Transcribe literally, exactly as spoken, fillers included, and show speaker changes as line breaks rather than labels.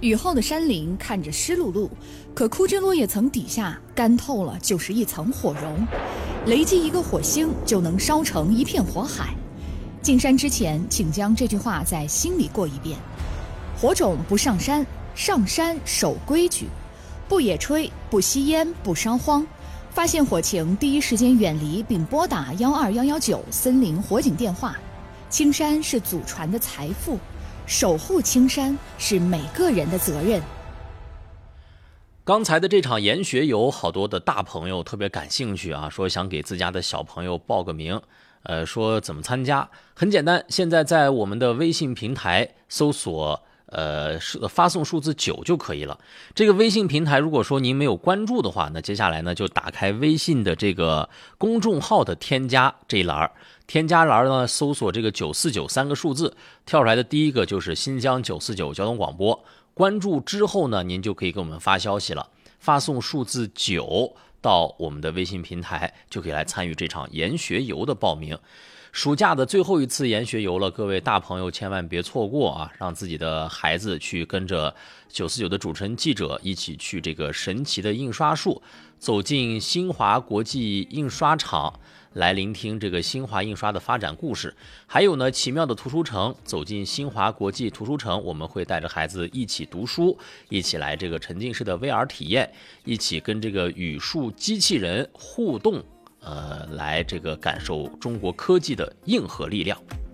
雨后的山林看着湿漉漉，可枯枝落叶层底下干透了就是一层火绒，雷击一个火星就能烧成一片火海。进山之前，请将这句话在心里过一遍：火种不上山，上山守规矩，不野炊，不吸烟，不烧荒。发现火情，第一时间远离并拨打幺二幺幺九森林火警电话。青山是祖传的财富，守护青山是每个人的责任。
刚才的这场研学游，好多的大朋友特别感兴趣啊，说想给自家的小朋友报个名，呃，说怎么参加？很简单，现在在我们的微信平台搜索呃发送数字九就可以了。这个微信平台，如果说您没有关注的话，那接下来呢就打开微信的这个公众号的添加这一栏，添加栏呢搜索这个九四九三个数字，跳出来的第一个就是新疆九四九交通广播。关注之后呢，您就可以给我们发消息了，发送数字九到我们的微信平台，就可以来参与这场研学游的报名。暑假的最后一次研学游了，各位大朋友千万别错过啊！让自己的孩子去跟着九四九的主持人记者一起去这个神奇的印刷术，走进新华国际印刷厂，来聆听这个新华印刷的发展故事。还有呢，奇妙的图书城，走进新华国际图书城，我们会带着孩子一起读书，一起来这个沉浸式的 V R 体验，一起跟这个语数机器人互动，呃，来这个感受中国科技的硬核力量。